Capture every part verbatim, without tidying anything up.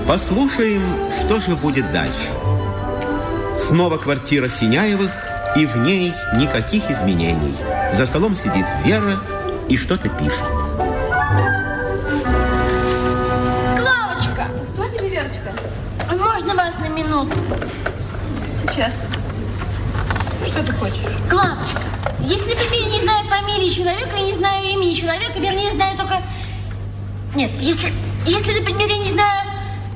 Послушаем, что же будет дальше. Снова квартира Синяевых, и в ней никаких изменений. За столом сидит Вера и что-то пишет. Клавочка! Что тебе, Верочка? Можно вас на минуту? Сейчас. Что ты хочешь? Клавочка, если бы я не знаю фамилии человека, я не знаю имени человека, вернее, знаю только... Нет, если, если, например, я не знаю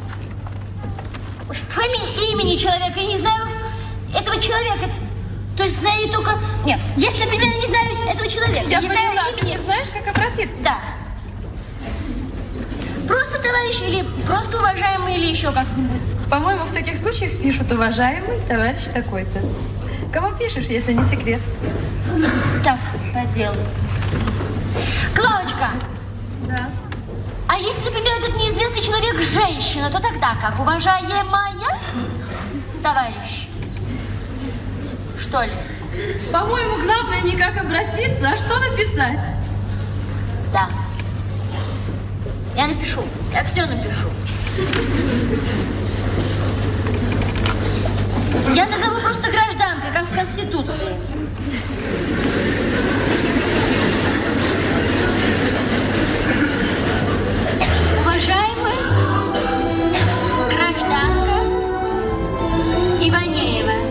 фамилии, имени человека, я не знаю этого человека, то есть знаю только... Нет, если, например, я не знаю этого человека, я не поняла, знаю имени... Ты знаешь, как обратиться? Да. Просто товарищ или просто уважаемый или еще как-нибудь. По-моему, в таких случаях пишут уважаемый товарищ такой-то. Кому пишешь, если не секрет? Так, по делу. Клавочка! Да. А если, например, этот неизвестный человек женщина, то тогда как? Уважаемая товарищ? Что ли? По-моему, главное не как обратиться, а что написать. Да. Я напишу. Я все напишу. Я назову просто гражданкой, как в Конституции. Уважаемая гражданка Иванеева.